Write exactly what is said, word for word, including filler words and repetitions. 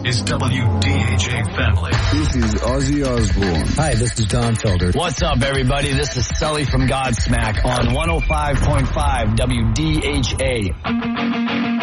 is W D H A Family. This is Ozzy Osbourne. Hi, this is Don Felder. What's up, everybody? This is Sully from Godsmack on one oh five point five W D H A.